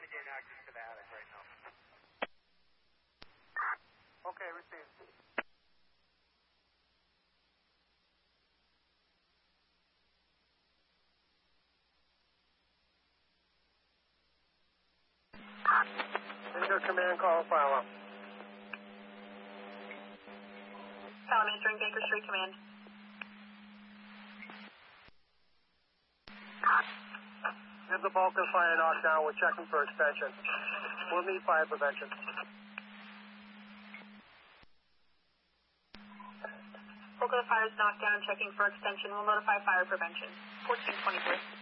to gain access to the attic right now. Okay, received. Indigo Command, call file up. Palom answering Baker Street Command. Give the bulk of fire knockdown. We're checking for extension. We'll need fire prevention. Bulk of the fire is knocked down, checking for extension. We'll notify fire prevention. 1423.